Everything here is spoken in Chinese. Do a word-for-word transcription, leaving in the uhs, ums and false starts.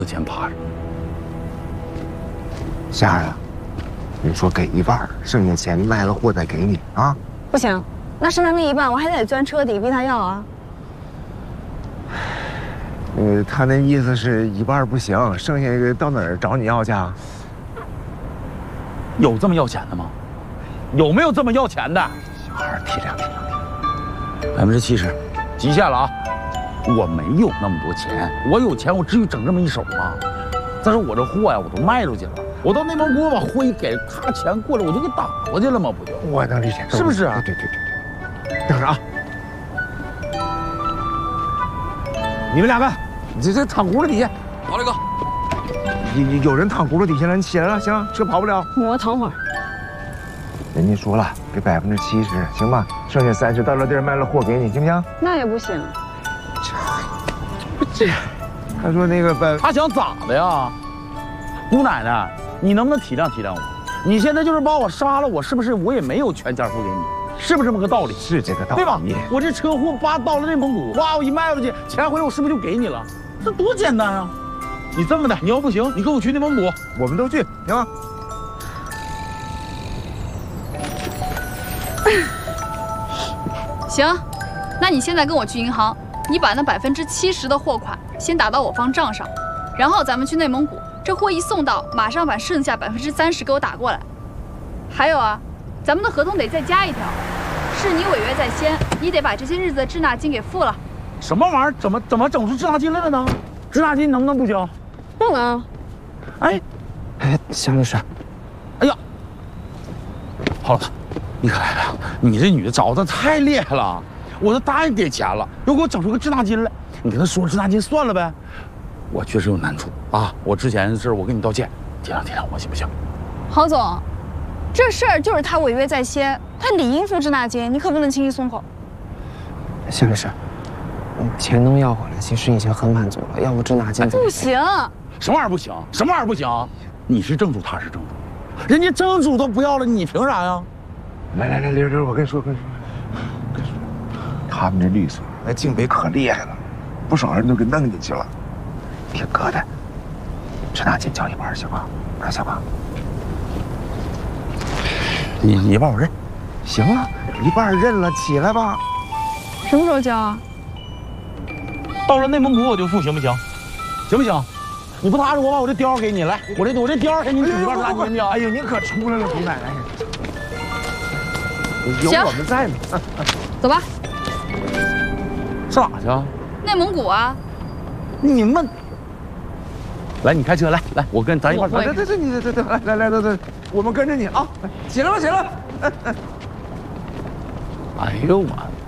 钱趴着。 霞儿啊，你说给一半，剩下钱卖了货再给你啊？ 不行，那剩下那一半我还得钻车底逼他要啊。 呃，他那意思是一半不行，剩下一个到哪儿找你要去啊？ 有这么要钱的吗？有没有这么要钱的？ 小孩体谅体谅。 百分之七十，极限了啊！我没有那么多钱，我有钱我至于整这么一手吗？再说我这货呀，我都卖出去了，我到内蒙古把货一给他钱过来，我就给打过去了吗？不就？ 我能理解， 是不是啊？ 对对对对。等着啊！你们两个，你这这躺轱辘底下。 好嘞，哥。 有有人躺轱辘底下了，你起来了，行，车跑不了。 我躺会儿。 人家说了，给百分之七十，行吧？剩下三十到了地儿卖了货给你，行不行？ 那也不行。 这，他说那个百， 他想咋的呀？姑奶奶，你能不能体谅体谅我？你现在就是把我杀了，我是不是我也没有全家付给你？是不是这么个道理？ 是这个道理， 对吧？我这车货叭到了内蒙古，哇，我一卖出去，钱回来我是不是就给你了？这多简单啊！你这么的，你要不行，你跟我去内蒙古， 我们都去，行吗？ 行，那你现在跟我去银行，你把那百分之七十的货款先打到我方账上，然后咱们去内蒙古，这货一送到，马上把剩下百分之三十给我打过来。还有啊，咱们的合同得再加一条，是你违约在先，你得把这些日子的滞纳金给付了。 什么玩意儿？怎么怎么整出滞纳金来了呢？滞纳金能不能不交？ 不能。 哎， 哎，夏律师， 哎呀，好了，你可来了，你这女的找的太厉害了，我都答应给钱了，又给我整出个滞纳金来，你跟他说滞纳金算了呗。我确实有难处啊，我之前的事我跟你道歉，体谅体谅我行不行？ 郝总，这事儿就是他违约在先，他理应付滞纳金，你可不能轻易松口。 夏律师，钱能要回来，其实已经很满足了。要不滞纳金不行， 什么玩意儿不行？什么玩意儿不行？你是正主，他是正主，人家正主都不要了，你凭啥呀？ 来来来，玲玲，我跟你说，跟你说，跟你说，他们这律所那警备可厉害了，不少人都给弄进去了。听哥的，滞纳金交一半行吧？那行吧？ 你你帮我认， 行了，一半认了，起来吧。 什么时候交啊？ 到了内蒙古我就付，行不行？行不行？你不踏实，我把我这貂给你，来，我这我这貂给你举一半拿金交。 哎呦，您可出来了，姑奶奶。有我们在呢。 走吧， 上哪去啊？ 内蒙古啊。 你们，来，你开车来，来，我跟咱一块儿。 对对对，你对对，来来来来来，我们跟着你啊！起来吧，起来。 哎呦我。